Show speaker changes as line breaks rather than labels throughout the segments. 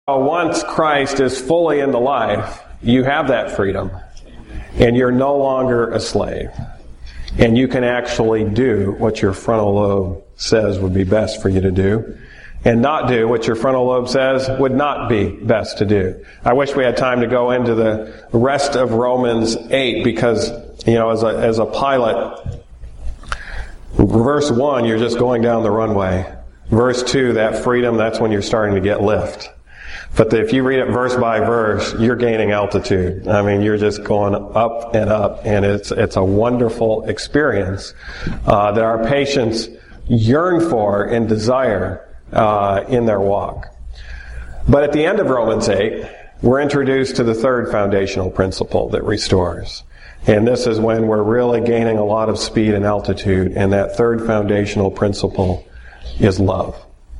Once Christ is fully in the life, you have that freedom. And you're no longer a slave. And you can actually do what your frontal lobe says would be best for you to do, and not do what your frontal lobe says would not be best to do. I wish we had time to go into the rest of Romans 8, because, as a pilot, verse 1, you're just going down the runway. Verse 2, that freedom, that's when you're starting to get lift. But if you read it verse by verse, you're gaining altitude. I mean, you're just going up and up, and it's a wonderful experience that our patients yearn for and desire in their walk. But at the end of Romans 8, we're introduced to the third foundational principle that restores. And this is when we're really gaining a lot of speed and altitude, and that third foundational principle is love.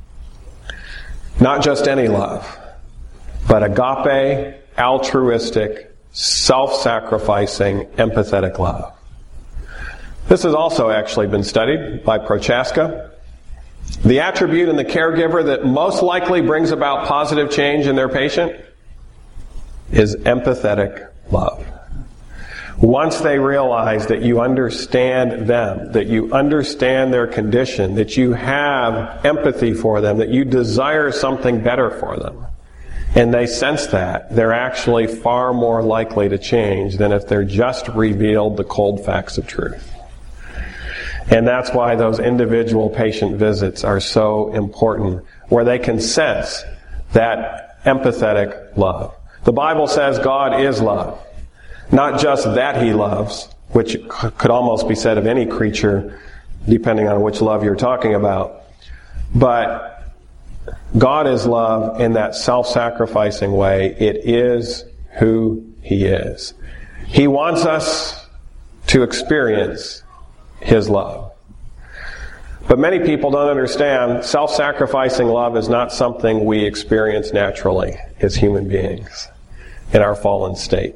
Not just any love, but agape, altruistic, self-sacrificing, empathetic love. This has also actually been studied by Prochaska. The attribute in the caregiver that most likely brings about positive change in their patient is empathetic love. Once they realize that you understand them, that you understand their condition, that you have empathy for them, that you desire something better for them, and they sense that, they're actually far more likely to change than if they're just revealed the cold facts of truth. And that's why those individual patient visits are so important, where they can sense that empathetic love. The Bible says God is love. Not just that He loves, which could almost be said of any creature, depending on which love you're talking about, but God is love in that self-sacrificing way. It is who He is. He wants us to experience His love. But many people don't understand self-sacrificing love is not something we experience naturally as human beings in our fallen state.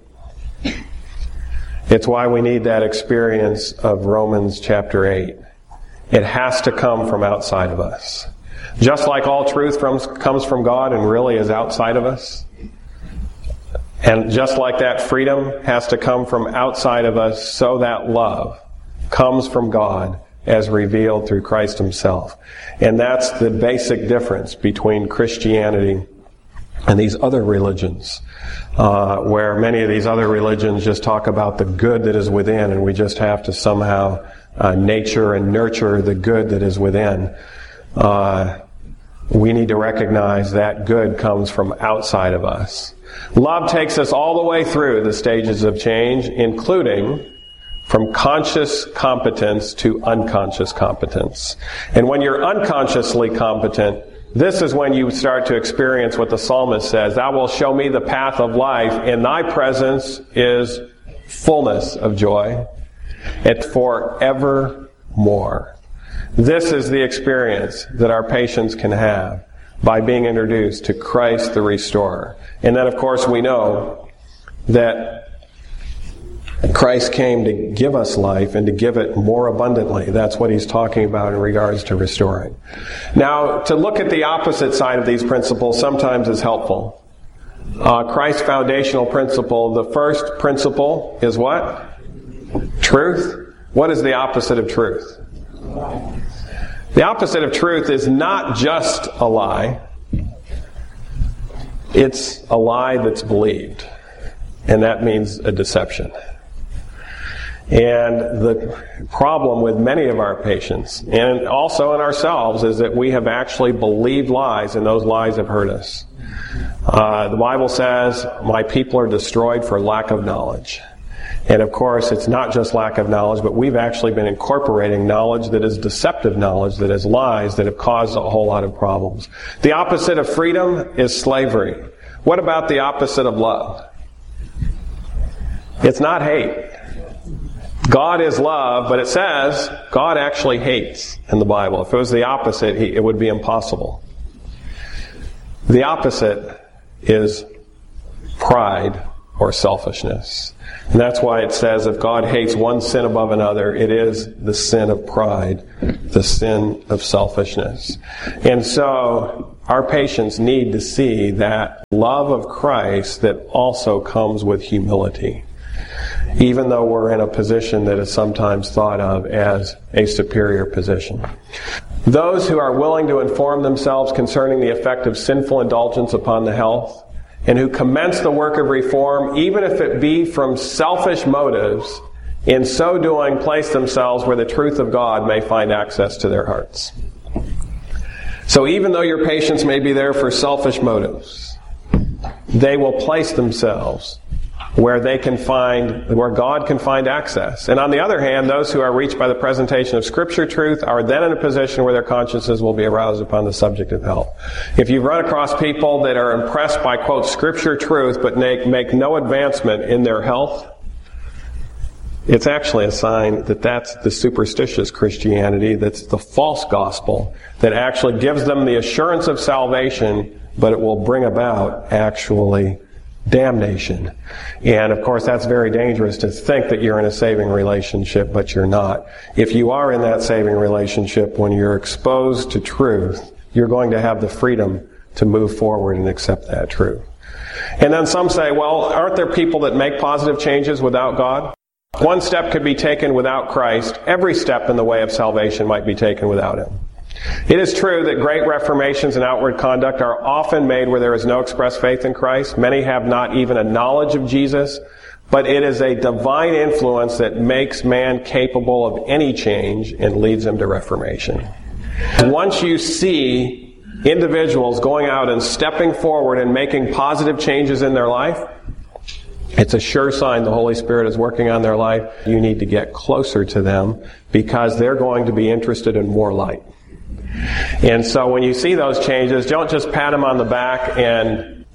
It's why we need that experience of Romans chapter 8. It has to come from outside of us. Just like all truth comes from God and really is outside of us. And just like that freedom has to come from outside of us, so that love comes from God as revealed through Christ Himself. And that's the basic difference between Christianity and these other religions, where many of these other religions just talk about the good that is within, and we just have to somehow nature and nurture the good that is within. We need to recognize that good comes from outside of us. Love takes us all the way through the stages of change, including from conscious competence to unconscious competence. And when you're unconsciously competent, this is when you start to experience what the psalmist says, "Thou wilt show me the path of life. In Thy presence is fullness of joy, and forevermore." This is the experience that our patients can have by being introduced to Christ the Restorer. And then, of course, we know that Christ came to give us life and to give it more abundantly. That's what He's talking about in regards to restoring. Now, to look at the opposite side of these principles sometimes is helpful. Christ's foundational principle, the first principle is what? Truth. What is the opposite of truth? The opposite of truth is not just a lie. It's a lie that's believed. And that means a deception. And the problem with many of our patients, and also in ourselves, is that we have actually believed lies, and those lies have hurt us. The Bible says, "My people are destroyed for lack of knowledge." And of course, it's not just lack of knowledge, but we've actually been incorporating knowledge that is deceptive knowledge, that is lies, that have caused a whole lot of problems. The opposite of freedom is slavery. What about the opposite of love? It's not hate. God is love, but it says God actually hates in the Bible. If it was the opposite, it would be impossible. The opposite is pride or selfishness. And that's why it says if God hates one sin above another, it is the sin of pride, the sin of selfishness. And so our patients need to see that love of Christ that also comes with humility, even though we're in a position that is sometimes thought of as a superior position. Those who are willing to inform themselves concerning the effect of sinful indulgence upon the health, and who commence the work of reform, even if it be from selfish motives, in so doing place themselves where the truth of God may find access to their hearts. So even though your patients may be there for selfish motives, they will place themselves where God can find access. And on the other hand, those who are reached by the presentation of Scripture truth are then in a position where their consciences will be aroused upon the subject of health. If you've run across people that are impressed by, quote, Scripture truth, but make no advancement in their health, it's actually a sign that that's the superstitious Christianity, that's the false gospel, that actually gives them the assurance of salvation, but it will bring about actually damnation. And of course that's very dangerous to think that you're in a saving relationship, but you're not. If you are in that saving relationship, when you're exposed to truth, you're going to have the freedom to move forward and accept that truth. And then some say, well, aren't there people that make positive changes without God? One step could be taken without Christ. Every step in the way of salvation might be taken without Him. It is true that great reformations in outward conduct are often made where there is no express faith in Christ. Many have not even a knowledge of Jesus, but it is a divine influence that makes man capable of any change and leads him to reformation. Once you see individuals going out and stepping forward and making positive changes in their life, it's a sure sign the Holy Spirit is working on their life. You need to get closer to them because they're going to be interested in more light. And so when you see those changes, don't just pat them on the back and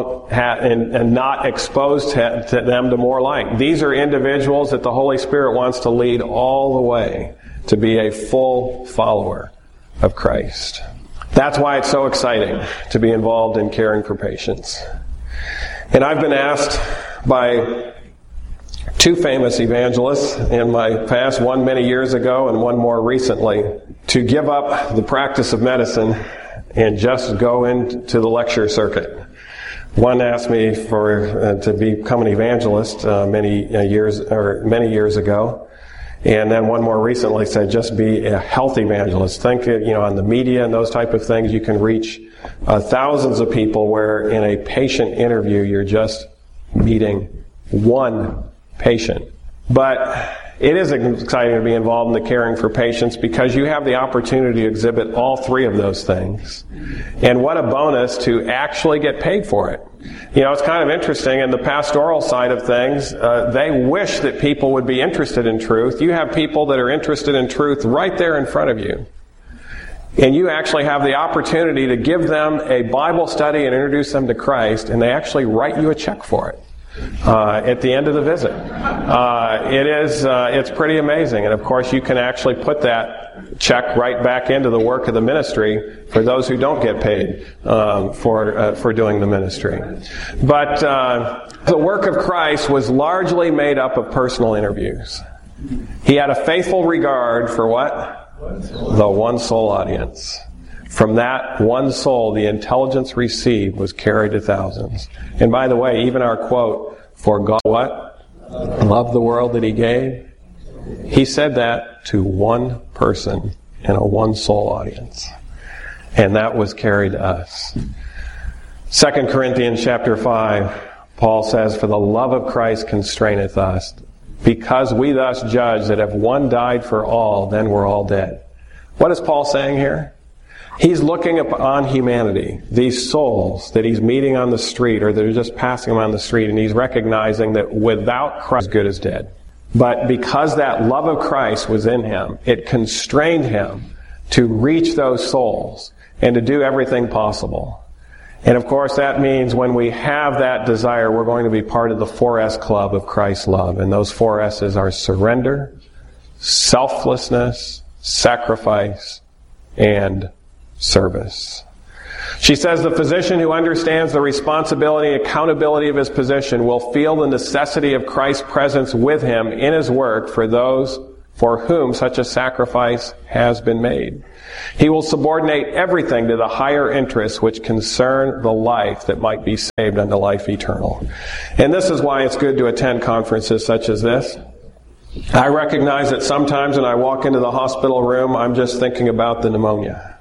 not expose to them to more light. These are individuals that the Holy Spirit wants to lead all the way to be a full follower of Christ. That's why it's so exciting to be involved in caring for patients. And I've been asked by two famous evangelists in my past, one many years ago and one more recently, to give up the practice of medicine and just go into the lecture circuit. One asked me to become an evangelist many years ago, and then one more recently said just be a health evangelist. Think, on the media and those type of things, you can reach thousands of people where in a patient interview you're just meeting one patient. But it is exciting to be involved in the caring for patients because you have the opportunity to exhibit all three of those things. And what a bonus to actually get paid for it. It's kind of interesting in the pastoral side of things, they wish that people would be interested in truth. You have people that are interested in truth right there in front of you. And you actually have the opportunity to give them a Bible study and introduce them to Christ, and they actually write you a check for it. At the end of the visit. It's pretty amazing. And of course you can actually put that check right back into the work of the ministry for those who don't get paid for doing the ministry. But the work of Christ was largely made up of personal interviews. He had a faithful regard for what? The one soul audience. From that one soul, the intelligence received was carried to thousands. And by the way, even our quote, for God what? Loved the world that He gave. He said that to one person in a one soul audience. And that was carried to us. 2 Corinthians chapter 5, Paul says, for the love of Christ constraineth us, because we thus judge that if one died for all, then we're all dead. What is Paul saying here? He's looking upon humanity, these souls that he's meeting on the street or that are just passing him on the street, and he's recognizing that without Christ, good is dead. But because that love of Christ was in him, it constrained him to reach those souls and to do everything possible. And of course that means when we have that desire, we're going to be part of the 4S club of Christ's love. And those 4 S's are surrender, selflessness, sacrifice, and service. She says the physician who understands the responsibility and accountability of his position will feel the necessity of Christ's presence with him in his work for those for whom such a sacrifice has been made. He will subordinate everything to the higher interests which concern the life that might be saved unto life eternal. And this is why it's good to attend conferences such as this. I recognize that sometimes when I walk into the hospital room, I'm just thinking about the pneumonia.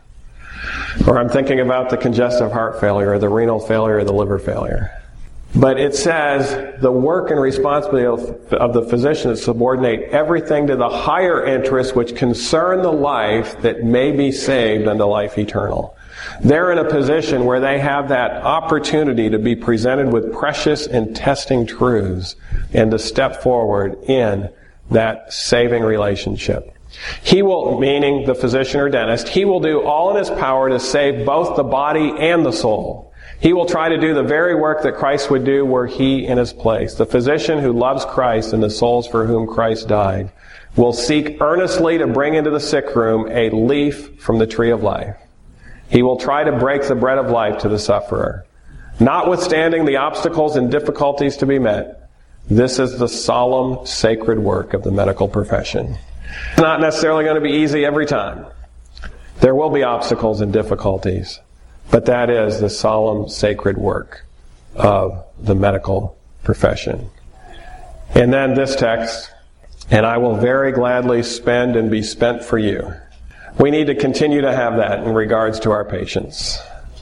Or I'm thinking about the congestive heart failure, or the renal failure, or the liver failure. But it says the work and responsibility of the physician is to subordinate everything to the higher interests which concern the life that may be saved unto life eternal. They're in a position where they have that opportunity to be presented with precious and testing truths and to step forward in that saving relationship. He will, meaning the physician or dentist, he will do all in his power to save both the body and the soul. He will try to do the very work that Christ would do were he in his place. The physician who loves Christ and the souls for whom Christ died will seek earnestly to bring into the sick room a leaf from the tree of life. He will try to break the bread of life to the sufferer. Notwithstanding the obstacles and difficulties to be met, this is the solemn, sacred work of the medical profession. It's not necessarily going to be easy every time. There will be obstacles and difficulties. But that is the solemn, sacred work of the medical profession. And then this text, and I will very gladly spend and be spent for you. We need to continue to have that in regards to our patients.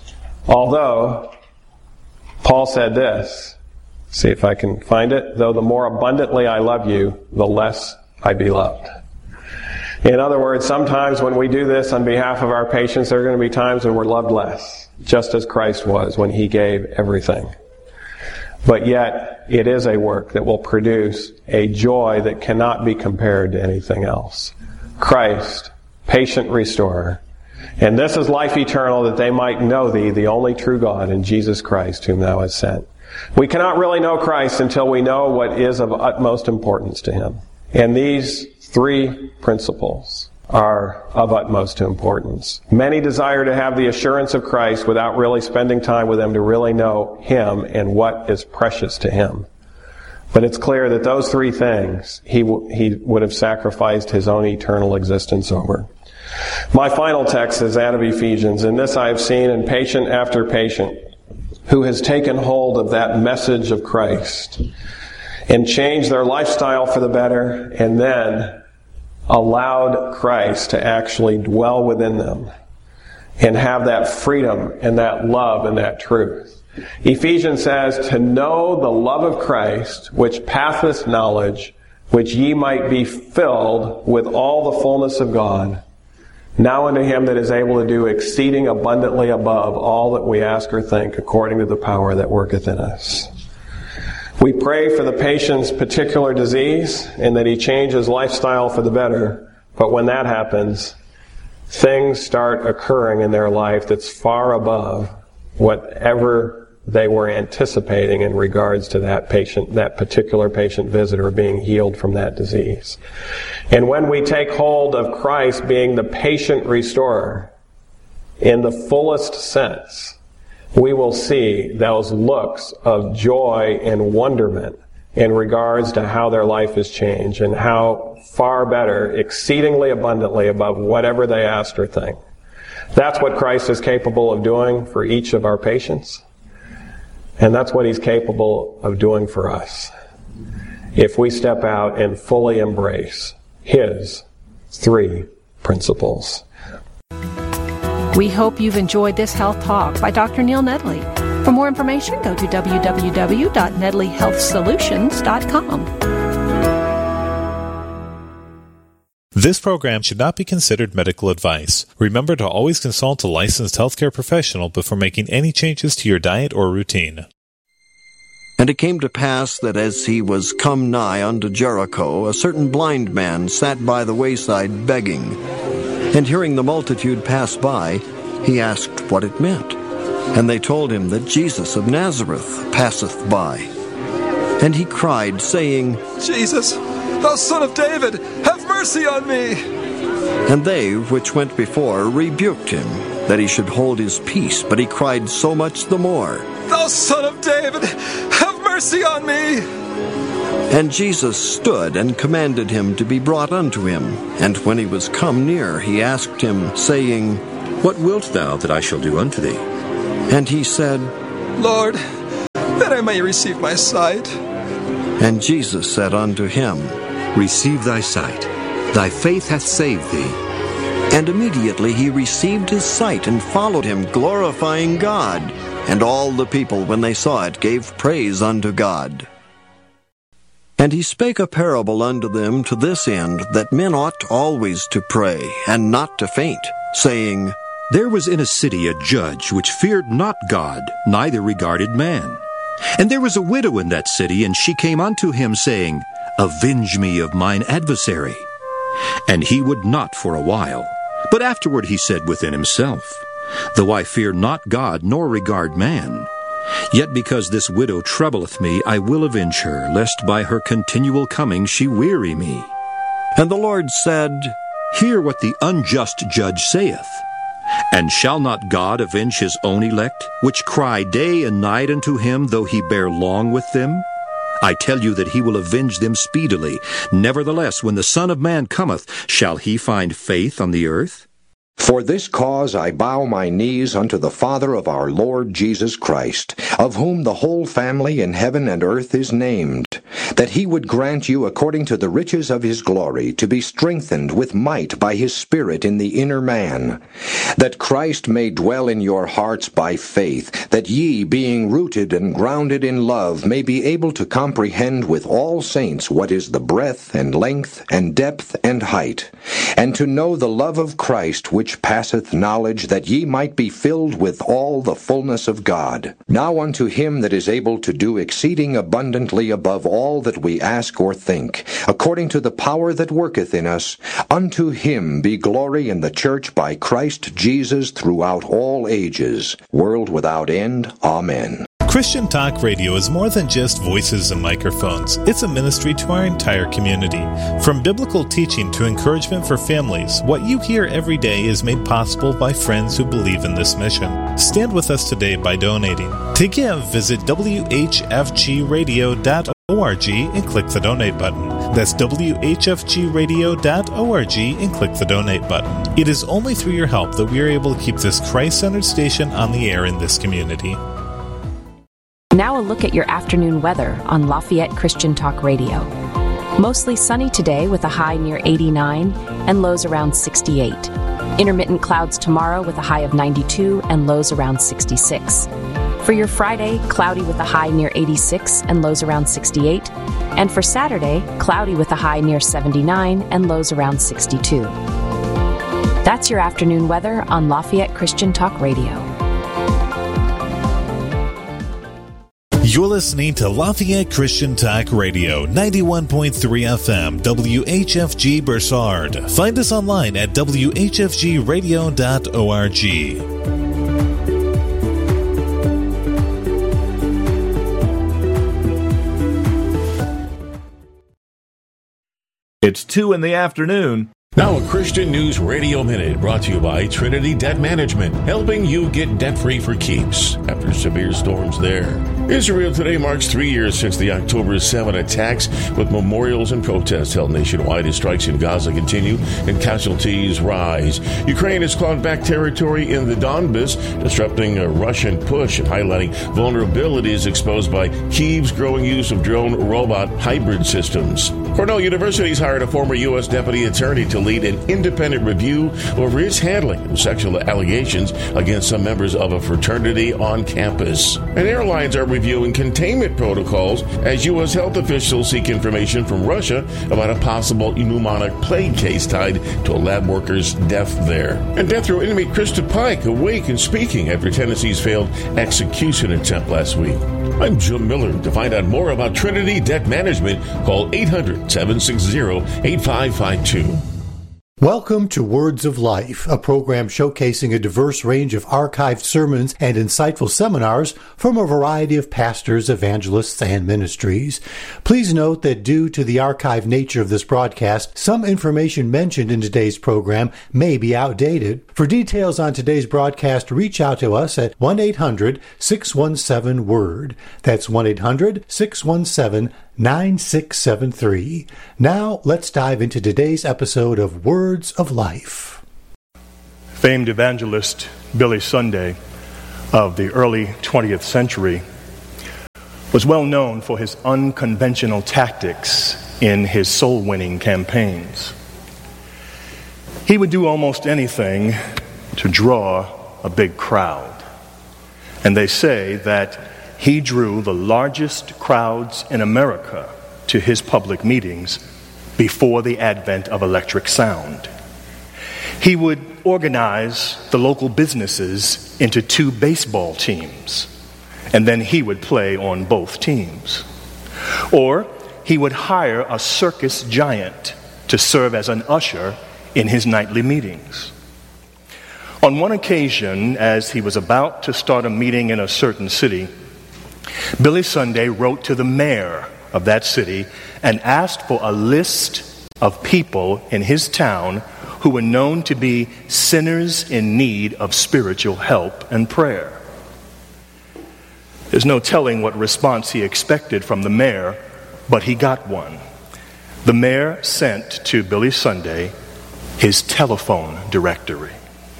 Although, Paul said this, see if I can find it, though the more abundantly I love you, the less I be loved. In other words, sometimes when we do this on behalf of our patients, there are going to be times when we're loved less, just as Christ was when he gave everything. But yet, it is a work that will produce a joy that cannot be compared to anything else. Christ, patient restorer. And this is life eternal, that they might know thee, the only true God, and Jesus Christ, whom thou hast sent. We cannot really know Christ until we know what is of utmost importance to him. And these three principles are of utmost importance. Many desire to have the assurance of Christ without really spending time with him to really know him and what is precious to him. But it's clear that those three things he would have sacrificed his own eternal existence over. My final text is that of Ephesians, and this I have seen in patient after patient who has taken hold of that message of Christ and changed their lifestyle for the better, and then allowed Christ to actually dwell within them and have that freedom and that love and that truth. Ephesians says, to know the love of Christ, which passeth knowledge, which ye might be filled with all the fullness of God. Now unto him that is able to do exceeding abundantly above all that we ask or think, according to the power that worketh in us. We pray for the patient's particular disease and that he change his lifestyle for the better. But when that happens, things start occurring in their life that's far above whatever they were anticipating in regards to that patient, that particular patient visitor being healed from that disease. And when we take hold of Christ being the patient restorer in the fullest sense, we will see those looks of joy and wonderment in regards to how their life has changed and how far better, exceedingly abundantly above whatever they asked or think. That's what Christ is capable of doing for each of our patients. And that's what he's capable of doing for us if we step out and fully embrace his three principles.
We hope you've enjoyed this health talk by Dr. Neil Nedley. For more information, go to www.nedleyhealthsolutions.com.
This program should not be considered medical advice. Remember to always consult a licensed healthcare professional before making any changes to your diet or routine.
And it came to pass that as he was come nigh unto Jericho, a certain blind man sat by the wayside begging. And hearing the multitude pass by, he asked what it meant. And they told him that Jesus of Nazareth passeth by. And he cried, saying,
Jesus, thou son of David, have mercy on me.
And they which went before rebuked him, that he should hold his peace, but he cried so much the more,
Thou Son of David, have mercy on me!
And Jesus stood and commanded him to be brought unto him. And when he was come near, he asked him, saying,
What wilt thou that I shall do unto thee?
And he said,
Lord, that I may receive my sight.
And Jesus said unto him,
Receive thy sight. Thy faith hath saved thee.
And immediately he received his sight and followed him, glorifying God. And all the people, when they saw it, gave praise unto God. And he spake a parable unto them to this end, that men ought always to pray, and not to faint, saying,
There was in a city a judge which feared not God, neither regarded man. And there was a widow in that city, and she came unto him, saying, Avenge me of mine adversary. And he would not for a while. But afterward he said within himself, Though I fear not God, nor regard man, yet because this widow troubleth me, I will avenge her, lest by her continual coming she weary me.
And the Lord said,
Hear what the unjust judge saith. And shall not God avenge his own elect, which cry day and night unto him, though he bear long with them? I tell you that he will avenge them speedily. Nevertheless, when the Son of Man cometh, shall he find faith on the earth?
For this cause I bow my knees unto the Father of our Lord Jesus Christ, of whom the whole family in heaven and earth is named, that he would grant you according to the riches of his glory to be strengthened with might by his Spirit in the inner man, that Christ may dwell in your hearts by faith, that ye, being rooted and grounded in love, may be able to comprehend with all saints what is the breadth and length and depth and height, and to know the love of Christ which passeth knowledge, that ye might be filled with all the fullness of God. Now unto him that is able to do exceeding abundantly above all that we ask or think, according to the power that worketh in us, unto him be glory in the church by Christ Jesus throughout all ages, world without end. Amen.
Christian Talk Radio is more than just voices and microphones. It's a ministry to our entire community. From biblical teaching to encouragement for families, what you hear every day is made possible by friends who believe in this mission. Stand with us today by donating. To give, visit whfgradio.org and click the donate button. That's whfgradio.org and click the donate button. It is only through your help that we are able to keep this Christ-centered station on the air in this community.
Now a look at your afternoon weather on Lafayette Christian Talk Radio. Mostly sunny today with a high near 89 and lows around 68. Intermittent clouds tomorrow with a high of 92 and lows around 66. For your Friday, cloudy with a high near 86 and lows around 68. And for Saturday, cloudy with a high near 79 and lows around 62. That's your afternoon weather on Lafayette Christian Talk Radio.
You're listening to Lafayette Christian Talk Radio, 91.3 FM, WHFG Bursard. Find us online at whfgradio.org.
It's 2 in the afternoon.
Now a Christian News Radio Minute brought to you by Trinity Debt Management, helping you get debt-free for keeps after severe storms there. Israel today marks 3 years since the October 7 attacks, with memorials and protests held nationwide as strikes in Gaza continue and casualties rise. Ukraine has clawed back territory in the Donbas, disrupting a Russian push and highlighting vulnerabilities exposed by Kyiv's growing use of drone robot hybrid systems. Cornell University has hired a former U.S. deputy attorney to lead an independent review over its handling of sexual allegations against some members of a fraternity on campus. And airlines are reviewing containment protocols as U.S. health officials seek information from Russia about a possible pneumonic plague case tied to a lab worker's death there. And death row inmate Krista Pike awake and speaking after Tennessee's failed execution attempt last week. I'm Jim Miller. To find out more about Trinity Debt Management, call 800-760-8552.
Welcome to Words of Life, a program showcasing a diverse range of archived sermons and insightful seminars from a variety of pastors, evangelists, and ministries. Please note that due to the archived nature of this broadcast, some information mentioned in today's program may be outdated. For details on today's broadcast, reach out to us at 1-800-617-WORD. That's 1-800-617-9673. Now, let's dive into today's episode of Words of Life.
Famed evangelist Billy Sunday of the early 20th century was well known for his unconventional tactics in his soul-winning campaigns. He would do almost anything to draw a big crowd. And they say that he drew the largest crowds in America to his public meetings before the advent of electric sound. He would organize the local businesses into 2 baseball teams, and then he would play on both teams. Or he would hire a circus giant to serve as an usher in his nightly meetings. On one occasion, as he was about to start a meeting in a certain city, Billy Sunday wrote to the mayor of that city and asked for a list of people in his town who were known to be sinners in need of spiritual help and prayer. There's no telling what response he expected from the mayor, but he got one. The mayor sent to Billy Sunday his telephone directory.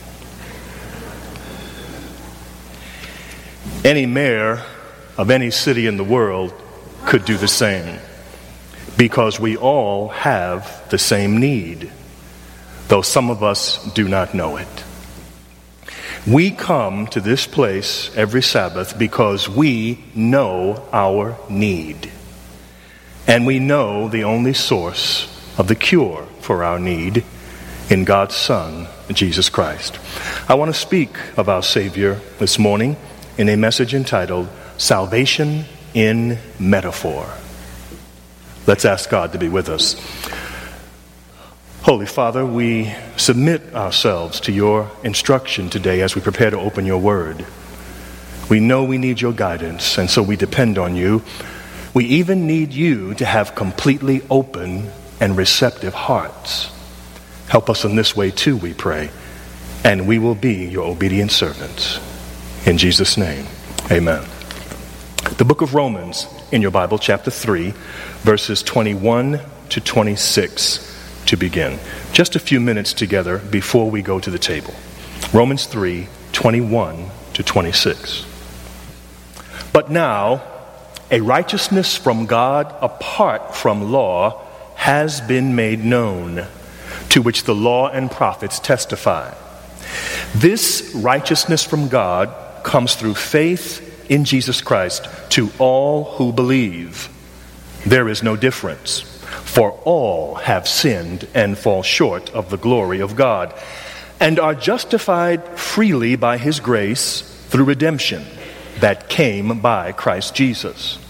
Any mayor of any city in the world could do the same, because we all have the same need, though some of us do not know it. We come to this place every Sabbath because we know our need, and we know the only source of the cure for our need in God's Son, Jesus Christ. I want to speak of our Savior this morning in a message entitled Salvation in Metaphor. Let's ask God to be with us. Holy Father, we submit ourselves to your instruction today as we prepare to open your word. We know we need your guidance, and so we depend on you. We even need you to have completely open and receptive hearts. Help us in this way too, we pray, and we will be your obedient servants. In Jesus' name, amen. The book of Romans in your Bible, chapter 3, verses 21 to 26 to begin. Just a few minutes together before we go to the table. Romans 3, 21 to 26. But now, a righteousness from God apart from law has been made known, to which the law and prophets testify. This righteousness from God comes through faith in Jesus Christ to all who believe. There is no difference, for all have sinned and fall short of the glory of God, and are justified freely by his grace through redemption that came by Christ Jesus.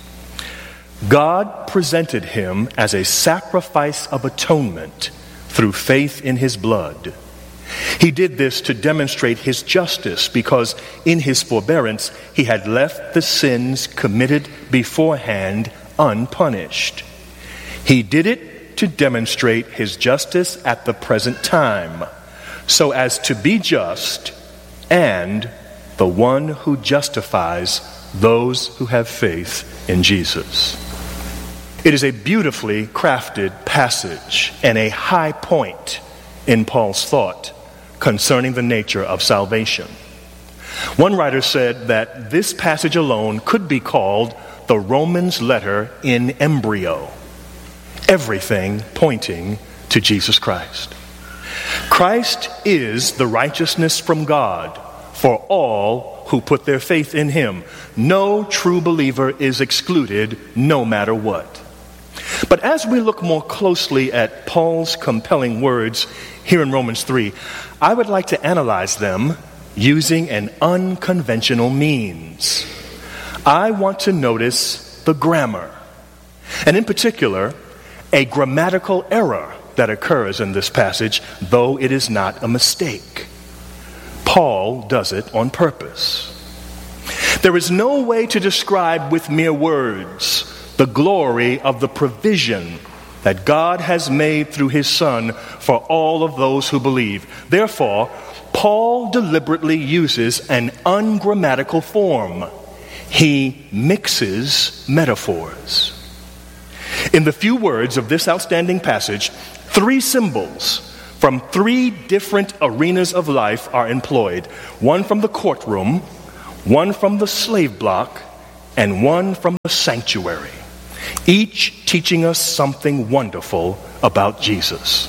God presented him as a sacrifice of atonement through faith in his blood. He did this to demonstrate his justice, because in his forbearance he had left the sins committed beforehand unpunished. He did it to demonstrate his justice at the present time, so as to be just and the one who justifies those who have faith in Jesus. It is a beautifully crafted passage and a high point in Paul's thought concerning the nature of salvation. One writer said that this passage alone could be called the Romans letter in embryo, everything pointing to Jesus Christ. Christ is the righteousness from God for all who put their faith in him. No true believer is excluded, no matter what. But as we look more closely at Paul's compelling words here in Romans 3, I would like to analyze them using an unconventional means. I want to notice the grammar, and in particular, a grammatical error that occurs in this passage, though it is not a mistake. Paul does it on purpose. There is no way to describe with mere words the glory of the provision that God has made through his Son for all of those who believe. Therefore, Paul deliberately uses an ungrammatical form. He mixes metaphors. In the few words of this outstanding passage, 3 symbols from 3 different arenas of life are employed. One from the courtroom, one from the slave block, and one from the sanctuary, each teaching us something wonderful about Jesus.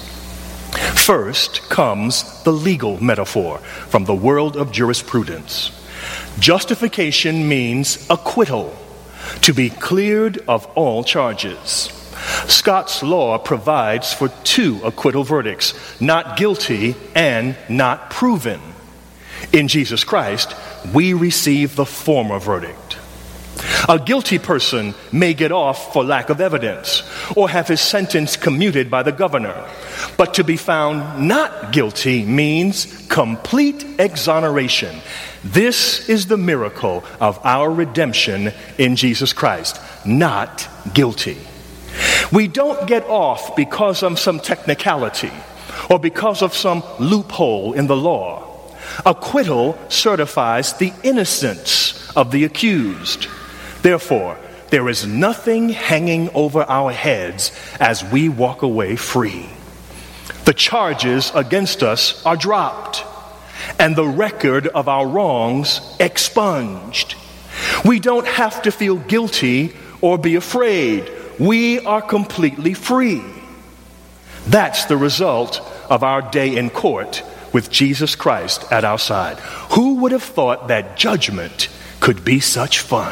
First comes the legal metaphor from the world of jurisprudence. Justification means acquittal, to be cleared of all charges. Scots law provides for 2 acquittal verdicts, not guilty and not proven. In Jesus Christ, we receive the former verdict. A guilty person may get off for lack of evidence or have his sentence commuted by the governor. But to be found not guilty means complete exoneration. This is the miracle of our redemption in Jesus Christ, not guilty. We don't get off because of some technicality or because of some loophole in the law. Acquittal certifies the innocence of the accused. Therefore, there is nothing hanging over our heads as we walk away free. The charges against us are dropped, and the record of our wrongs expunged. We don't have to feel guilty or be afraid. We are completely free. That's the result of our day in court with Jesus Christ at our side. Who would have thought that judgment could be such fun?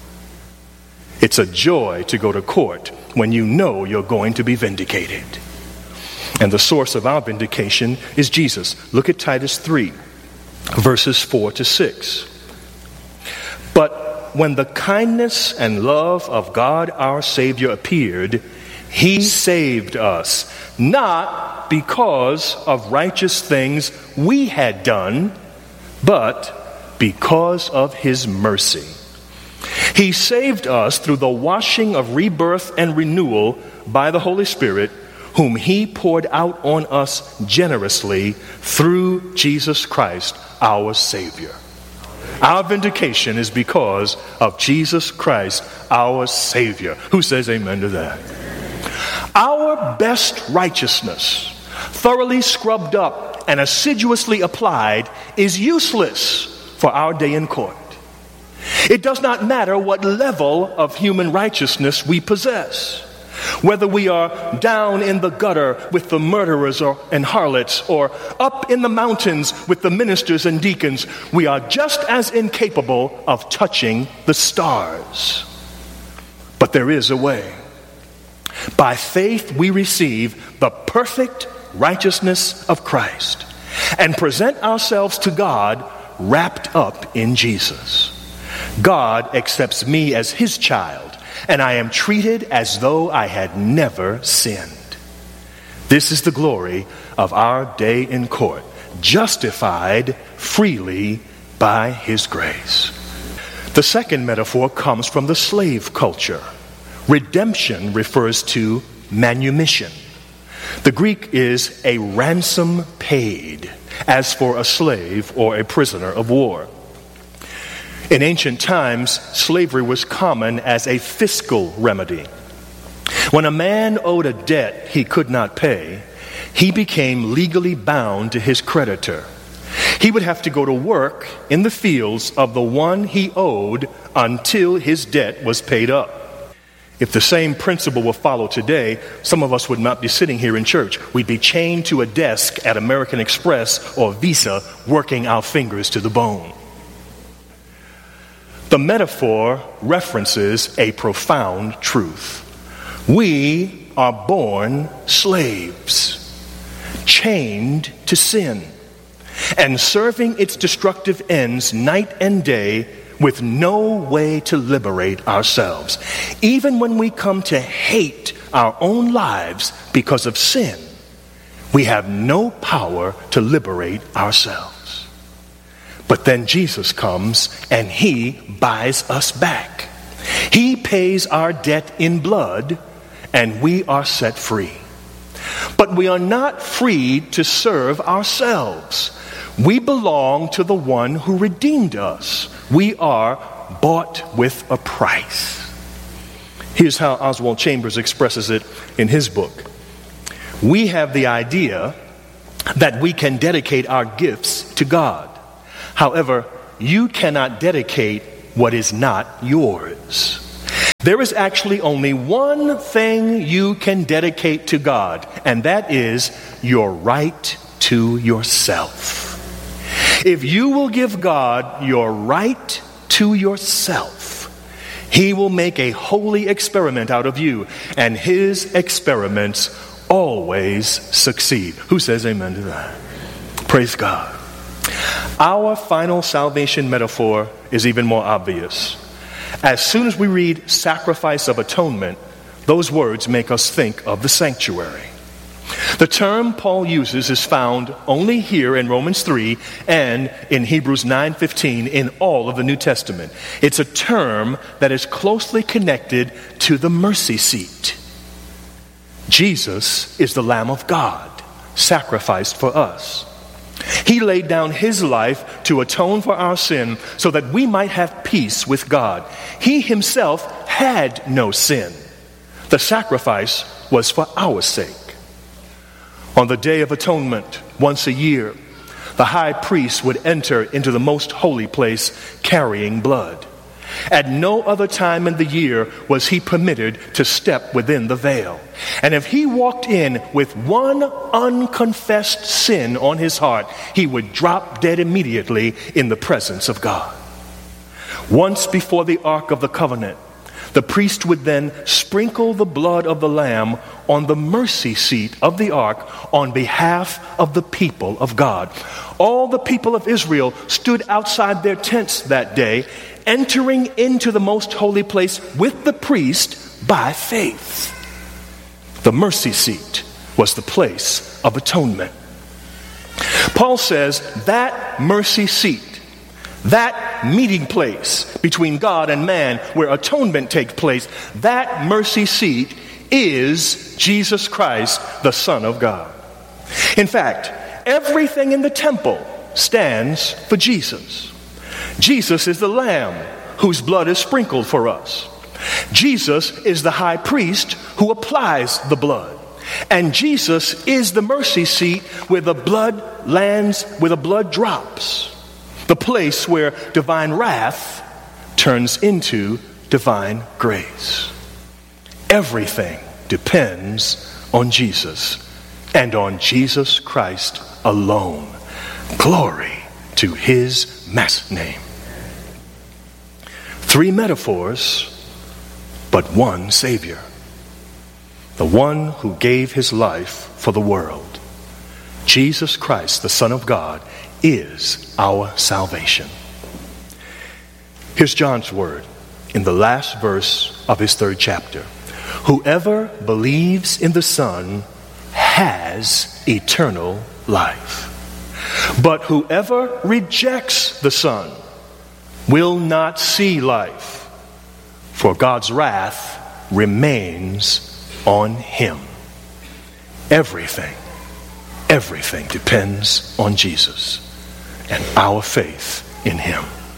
It's a joy to go to court when you know you're going to be vindicated. And the source of our vindication is Jesus. Look at Titus 3, verses 4 to 6. But when the kindness and love of God our Savior appeared, he saved us, not because of righteous things we had done, but because of his mercy. He saved us through the washing of rebirth and renewal by the Holy Spirit, whom he poured out on us generously through Jesus Christ, our Savior. Our vindication is because of Jesus Christ, our Savior. Who says amen to that? Our best righteousness, thoroughly scrubbed up and assiduously applied, is useless for our day in court. It does not matter what level of human righteousness we possess. Whether we are down in the gutter with the murderers and harlots, or up in the mountains with the ministers and deacons, we are just as incapable of touching the stars. But there is a way. By faith we receive the perfect righteousness of Christ and present ourselves to God wrapped up in Jesus. God accepts me as his child, and I am treated as though I had never sinned. This is the glory of our day in court, justified freely by his grace. The second metaphor comes from the slave culture. Redemption refers to manumission. The Greek is a ransom paid, as for a slave or a prisoner of war. In ancient times, slavery was common as a fiscal remedy. When a man owed a debt he could not pay, he became legally bound to his creditor. He would have to go to work in the fields of the one he owed until his debt was paid up. If the same principle were followed today, some of us would not be sitting here in church. We'd be chained to a desk at American Express or Visa, working our fingers to the bone. The metaphor references a profound truth. We are born slaves, chained to sin, and serving its destructive ends night and day with no way to liberate ourselves. Even when we come to hate our own lives because of sin, We have no power to liberate ourselves. But then Jesus comes and he buys us back. He pays our debt in blood and we are set free. But we are not free to serve ourselves. We belong to the one who redeemed us. We are bought with a price. Here's how Oswald Chambers expresses it in his book. We have the idea that we can dedicate our gifts to God. However, you cannot dedicate what is not yours. There is actually only one thing you can dedicate to God, and that is your right to yourself. If you will give God your right to yourself, He will make a holy experiment out of you, and His experiments always succeed. Who says amen to that? Praise God. Our final salvation metaphor is even more obvious. As soon as we read sacrifice of atonement, those words make us think of the sanctuary. The term Paul uses is found only here in Romans 3 and in Hebrews 9:15 in all of the New Testament. It's a term that is closely connected to the mercy seat. Jesus is the Lamb of God, sacrificed for us. He laid down His life to atone for our sin so that we might have peace with God. He Himself had no sin. The sacrifice was for our sake. On the Day of Atonement, once a year, the high priest would enter into the most holy place carrying blood. At no other time in the year was he permitted to step within the veil. And if he walked in with one unconfessed sin on his heart, he would drop dead immediately in the presence of God. Once before the Ark of the Covenant, the priest would then sprinkle the blood of the lamb on the mercy seat of the ark on behalf of the people of God. All the people of Israel stood outside their tents that day, entering into the most holy place with the priest by faith. The mercy seat was the place of atonement. Paul says that mercy seat, that meeting place between God and man where atonement takes place, that mercy seat is Jesus Christ, the Son of God. In fact, everything in the temple stands for Jesus. Jesus is the Lamb whose blood is sprinkled for us. Jesus is the high priest who applies the blood. And Jesus is the mercy seat where the blood lands, where the blood drops. The place where divine wrath turns into divine grace. Everything depends on Jesus and on Jesus Christ alone. Glory to His master name. 3 metaphors, but one Savior. The one who gave His life for the world. Jesus Christ, the Son of God, is our salvation. Here's John's word in the last verse of his 3rd chapter. Whoever believes in the Son has eternal life. But whoever rejects the Son will not see life, for God's wrath remains on him. Everything depends on Jesus and our faith in Him.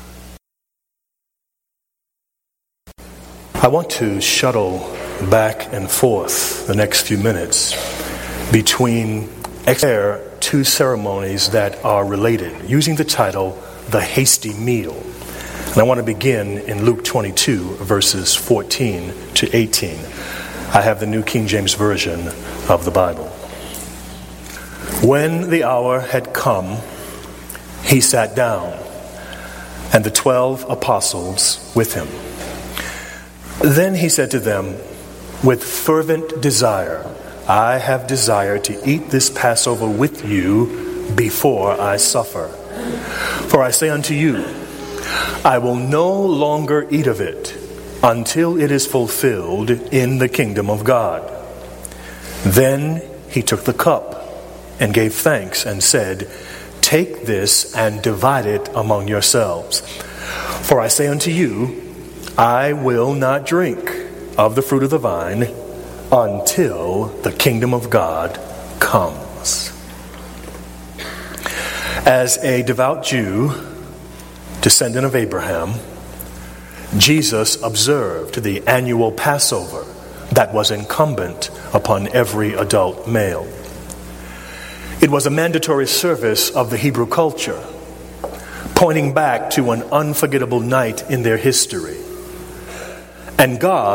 I want to shuttle back and forth the next few minutes between 2 ceremonies that are related, using the title, The Hasty Meal. And I want to begin in Luke 22, verses 14 to 18. I have the New King James Version of the Bible. When the hour had come, He sat down, and the 12 apostles with Him. Then He said to them, with fervent desire, I have desired to eat this Passover with you before I suffer. For I say unto you, I will no longer eat of it until it is fulfilled in the kingdom of God. Then He took the cup, and gave thanks and said, "Take this and divide it among yourselves. For I say unto you, I will not drink of the fruit of the vine until the kingdom of God comes." As a devout Jew, descendant of Abraham, Jesus observed the annual Passover that was incumbent upon every adult male. It was a mandatory service of the Hebrew culture, pointing back to an unforgettable night in their history. And God